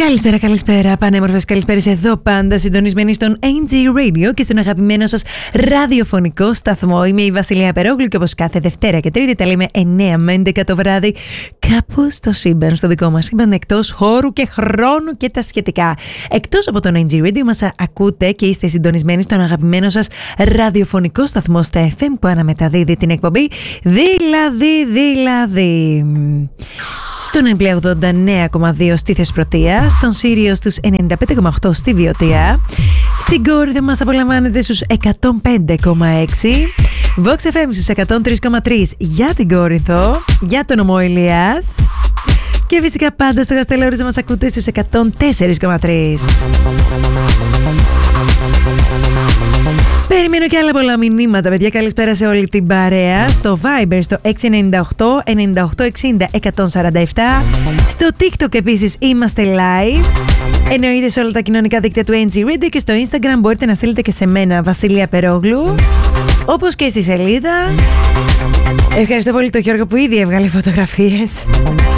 Καλησπέρα, πανέμορφες καλησπέρες εδώ πάντα, συντονισμένοι στον NG Radio και στον αγαπημένο σας ραδιοφωνικό σταθμό. Είμαι η Βασιλεία Περόγλου και όπως κάθε Δευτέρα και Τρίτη τα λέμε 9 με 11 το βράδυ, κάπου στο σύμπαν, στο δικό μας σύμπαν, εκτός χώρου και χρόνου και τα σχετικά. Εκτός από τον NG Radio μας ακούτε και είστε συντονισμένοι στον αγαπημένο σας ραδιοφωνικό σταθμό στα FM που αναμεταδίδει την εκπομπή δηλαδή. Στον Εμπλέα 89,2 στη Θεσπρωτεία, στον Σύριο στους 95,8 στη Βιωτία, στην Κόρινθο μας απολαμβάνετε στους 105,6, Vox FM στους 103,3 για την Κόρινθο, για τον νομό Ηλίας και φυσικά πάντα στο Καστελόριζο μας ακούτε στους 104,3. Περιμένω και άλλα πολλά μηνύματα, παιδιά. Καλησπέρα σε όλη την παρέα. Στο Viber στο 698 9860 147. Στο TikTok επίσης είμαστε live. Εννοείται σε όλα τα κοινωνικά δίκτυα του NG Radio και στο Instagram μπορείτε να στείλετε και σε μένα, Βασιλεία Περόγλου, όπως και στη σελίδα. Ευχαριστώ πολύ τον Γιώργο που ήδη έβγαλε φωτογραφίες.